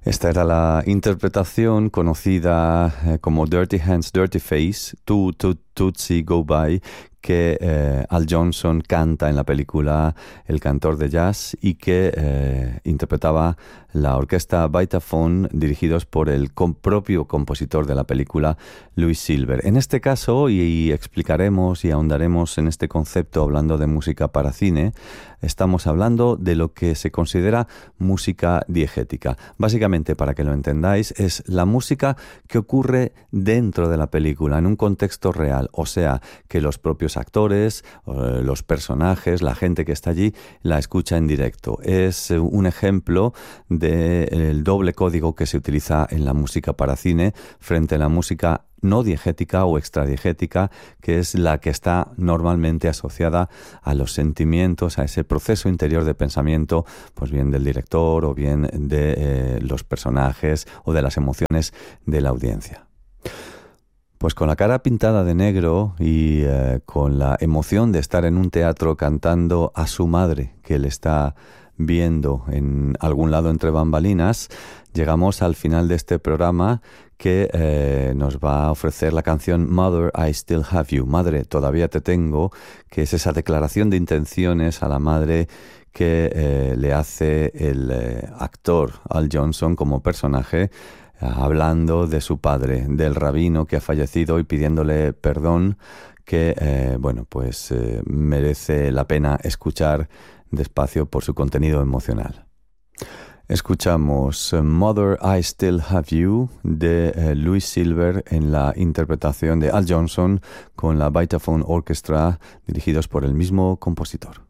Esta era la interpretación conocida como Dirty Hands, Dirty Face, Tootsie Go By, que Al Johnson canta en la película El cantor de jazz y que interpretaba la orquesta Vitaphone, dirigidos por el propio compositor de la película, Louis Silver. En este caso, y explicaremos y ahondaremos en este concepto hablando de música para cine, estamos hablando de lo que se considera música diegética. Básicamente, para que lo entendáis, es la música que ocurre dentro de la película, en un contexto real, o sea, que los propios actores, los personajes, la gente que está allí, la escucha en directo. Es un ejemplo del doble código que se utiliza en la música para cine frente a la música no diegética o extradiegética, que es la que está normalmente asociada a los sentimientos, a ese proceso interior de pensamiento, pues bien del director o bien de los personajes o de las emociones de la audiencia. Pues con la cara pintada de negro y con la emoción de estar en un teatro cantando a su madre, que le está viendo en algún lado entre bambalinas, llegamos al final de este programa que nos va a ofrecer la canción Mother, I Still Have You, Madre, todavía te tengo, que es esa declaración de intenciones a la madre que le hace el actor Al Johnson como personaje, hablando de su padre, del rabino que ha fallecido y pidiéndole perdón, que merece la pena escuchar despacio por su contenido emocional. Escuchamos Mother, I Still Have You de Louis Silver en la interpretación de Al Johnson con la Vitaphone Orchestra, dirigidos por el mismo compositor.